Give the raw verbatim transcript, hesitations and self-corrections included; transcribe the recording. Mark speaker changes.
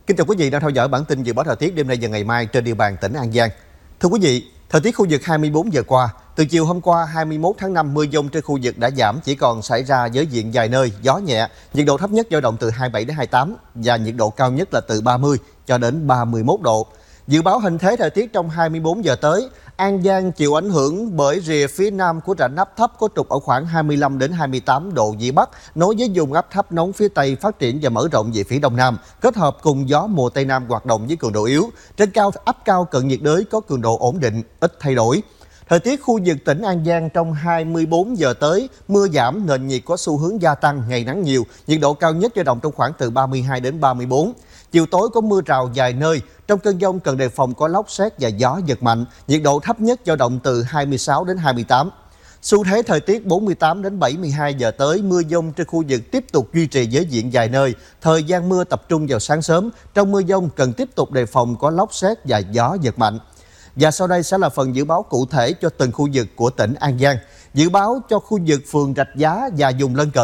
Speaker 1: Kính chào quý vị đang theo dõi bản tin dự báo thời tiết đêm nay và ngày mai trên địa bàn tỉnh An Giang. Thưa quý vị, thời tiết khu vực hai mươi bốn giờ qua, từ chiều hôm qua hai mươi mốt tháng năm, mưa dông trên khu vực đã giảm, chỉ còn xảy ra với diện vài nơi, gió nhẹ, nhiệt độ thấp nhất dao động từ hai mươi bảy đến hai mươi tám và nhiệt độ cao nhất là từ ba mươi cho đến ba mươi mốt độ. Dự báo hình thế thời tiết trong hai mươi bốn giờ tới, An Giang chịu ảnh hưởng bởi rìa phía nam của rãnh áp thấp có trục ở khoảng hai mươi lăm đến hai mươi tám độ vĩ Bắc, nối với vùng áp thấp nóng phía Tây phát triển và mở rộng về phía Đông Nam, kết hợp cùng gió mùa Tây Nam hoạt động với cường độ yếu. Trên cao áp cao cận nhiệt đới có cường độ ổn định, ít thay đổi. Thời tiết khu vực tỉnh An Giang trong hai mươi bốn giờ tới, mưa giảm, nền nhiệt có xu hướng gia tăng, ngày nắng nhiều, nhiệt độ cao nhất dao động trong khoảng từ ba mươi hai đến ba mươi bốn. Chiều tối có mưa rào vài nơi, trong cơn dông cần đề phòng có lốc sét và gió giật mạnh, nhiệt độ thấp nhất dao động từ hai mươi sáu đến hai mươi tám. Xu thế thời tiết bốn mươi tám đến bảy mươi hai giờ tới, mưa dông trên khu vực tiếp tục duy trì với diện vài nơi. Thời gian mưa tập trung vào sáng sớm, trong mưa dông cần tiếp tục đề phòng có lốc sét và gió giật mạnh. Và sau đây sẽ là phần dự báo cụ thể cho từng khu vực của tỉnh An Giang. Dự báo cho khu vực phường Rạch Giá và vùng lân cận.